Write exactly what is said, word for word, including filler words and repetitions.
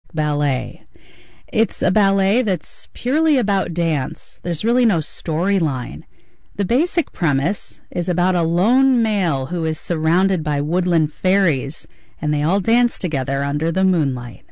ballet. It's a ballet that's purely about dance. There's really no storyline. The basic premise is about a lone male who is surrounded by woodland fairies, and they all dance together under the moonlight.